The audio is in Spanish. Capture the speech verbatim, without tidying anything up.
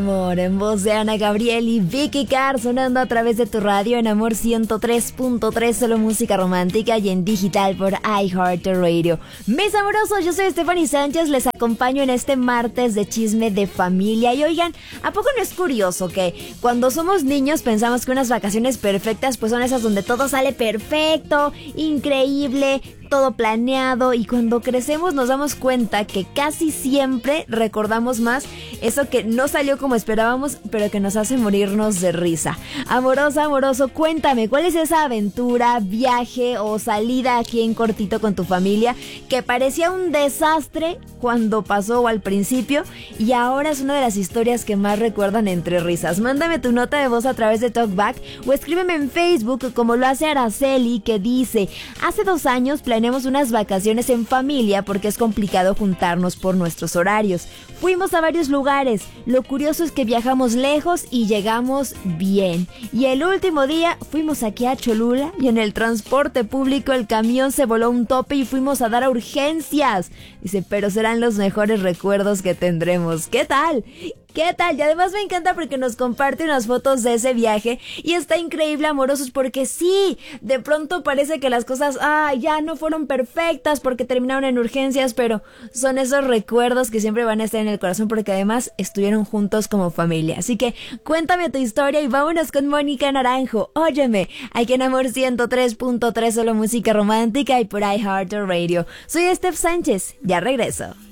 Amor, en voz de Ana Gabriel y Vicky Carr, sonando a través de tu radio en Amor ciento tres punto tres, solo música romántica y en digital por iHeartRadio. Mis amorosos, yo soy Stephanie Sánchez, les acompaño en este martes de chisme de familia. Y oigan, ¿a poco no es curioso que cuando somos niños pensamos que unas vacaciones perfectas pues son esas donde todo sale perfecto, increíble, todo planeado, y cuando crecemos nos damos cuenta que casi siempre recordamos más eso que no salió como esperábamos, pero que nos hace morirnos de risa? Amorosa, amoroso, cuéntame, ¿cuál es esa aventura, viaje o salida aquí en cortito con tu familia que parecía un desastre cuando pasó o al principio y ahora es una de las historias que más recuerdan entre risas? Mándame tu nota de voz a través de TalkBack o escríbeme en Facebook como lo hace Araceli, que dice: hace dos años planeamos unas vacaciones en familia porque es complicado juntarnos por nuestros horarios. Fuimos a varios lugares, lo curioso es que viajamos lejos y llegamos bien. Y el último día fuimos aquí a Cholula y en el transporte público el camión se voló un tope y fuimos a dar a urgencias. Dice, pero serán los mejores recuerdos que tendremos. ¿Qué tal? ¿Qué tal? Y además me encanta porque nos comparte unas fotos de ese viaje y está increíble, amorosos, porque sí, de pronto parece que las cosas, ah, ya no fueron perfectas porque terminaron en urgencias, pero son esos recuerdos que siempre van a estar en el corazón porque además estuvieron juntos como familia. Así que cuéntame tu historia y vámonos con Mónica Naranjo. Óyeme, aquí en Amor ciento tres punto tres, solo música romántica y por iHeartRadio. Soy Steph Sánchez, ya regreso.